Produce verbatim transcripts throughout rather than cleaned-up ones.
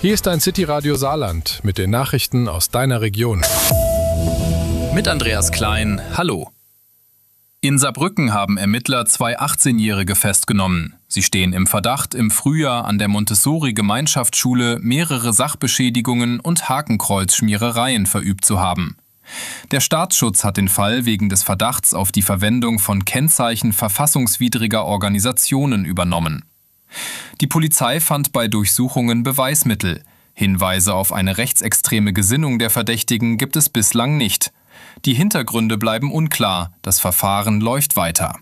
Hier ist dein City Radio Saarland mit den Nachrichten aus deiner Region. Mit Andreas Klein, hallo. In Saarbrücken haben Ermittler zwei achtzehnjährige festgenommen. Sie stehen im Verdacht, im Frühjahr an der Montessori-Gemeinschaftsschule mehrere Sachbeschädigungen und Hakenkreuzschmierereien verübt zu haben. Der Staatsschutz hat den Fall wegen des Verdachts auf die Verwendung von Kennzeichen verfassungswidriger Organisationen übernommen. Die Polizei fand bei Durchsuchungen Beweismittel. Hinweise auf eine rechtsextreme Gesinnung der Verdächtigen gibt es bislang nicht. Die Hintergründe bleiben unklar, das Verfahren läuft weiter.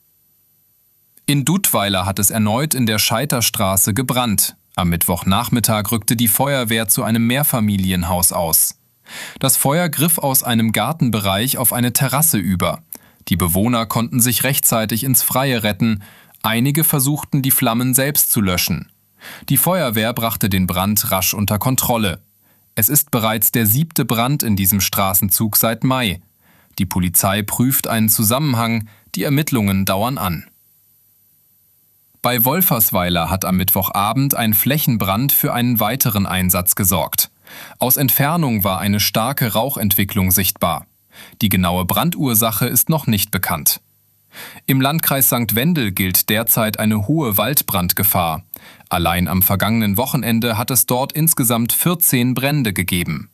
In Dudweiler hat es erneut in der Scheiterstraße gebrannt. Am Mittwochnachmittag rückte die Feuerwehr zu einem Mehrfamilienhaus aus. Das Feuer griff aus einem Gartenbereich auf eine Terrasse über. Die Bewohner konnten sich rechtzeitig ins Freie retten. Einige versuchten, die Flammen selbst zu löschen. Die Feuerwehr brachte den Brand rasch unter Kontrolle. Es ist bereits der siebte Brand in diesem Straßenzug seit Mai. Die Polizei prüft einen Zusammenhang, die Ermittlungen dauern an. Bei Wolfersweiler hat am Mittwochabend ein Flächenbrand für einen weiteren Einsatz gesorgt. Aus Entfernung war eine starke Rauchentwicklung sichtbar. Die genaue Brandursache ist noch nicht bekannt. Im Landkreis Sankt Wendel gilt derzeit eine hohe Waldbrandgefahr. Allein am vergangenen Wochenende hat es dort insgesamt vierzehn Brände gegeben.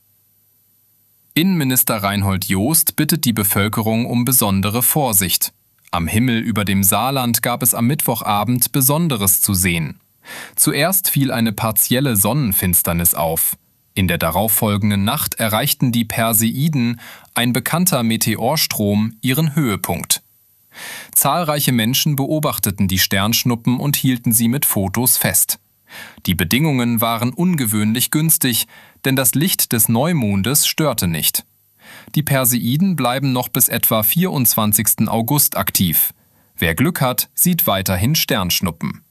Innenminister Reinhold Jost bittet die Bevölkerung um besondere Vorsicht. Am Himmel über dem Saarland gab es am Mittwochabend Besonderes zu sehen. Zuerst fiel eine partielle Sonnenfinsternis auf. In der darauffolgenden Nacht erreichten die Perseiden, ein bekannter Meteorstrom, ihren Höhepunkt. Zahlreiche Menschen beobachteten die Sternschnuppen und hielten sie mit Fotos fest. Die Bedingungen waren ungewöhnlich günstig, denn das Licht des Neumondes störte nicht. Die Perseiden bleiben noch bis etwa vierundzwanzigsten August aktiv. Wer Glück hat, sieht weiterhin Sternschnuppen.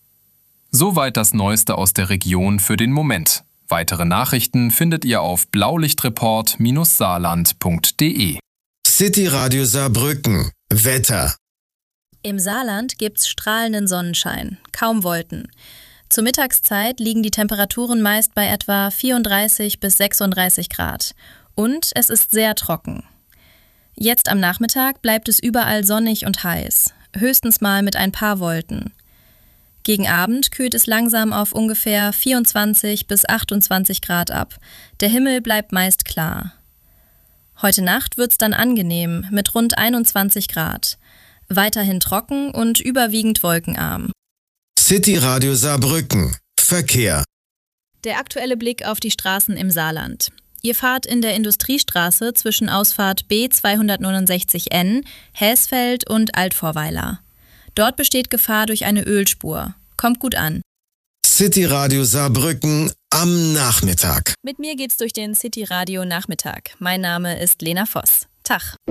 Soweit das Neueste aus der Region für den Moment. Weitere Nachrichten findet ihr auf blaulichtreport Bindestrich saarland Punkt de. City Radio Saarbrücken. Wetter. Im Saarland gibt's strahlenden Sonnenschein, kaum Wolken. Zur Mittagszeit liegen die Temperaturen meist bei etwa vierunddreißig bis sechsunddreißig Grad. Und es ist sehr trocken. Jetzt am Nachmittag bleibt es überall sonnig und heiß, höchstens mal mit ein paar Wolken. Gegen Abend kühlt es langsam auf ungefähr vierundzwanzig bis achtundzwanzig Grad ab. Der Himmel bleibt meist klar. Heute Nacht wird's dann angenehm mit rund einundzwanzig Grad. Weiterhin trocken und überwiegend wolkenarm. City Radio Saarbrücken. Verkehr. Der aktuelle Blick auf die Straßen im Saarland. Ihr fahrt in der Industriestraße zwischen Ausfahrt B zweihundertneunundsechzig N, Häsfeld und Altvorweiler. Dort besteht Gefahr durch eine Ölspur. Kommt gut an. City Radio Saarbrücken am Nachmittag. Mit mir geht's durch den City Radio Nachmittag. Mein Name ist Lena Voss. Tag.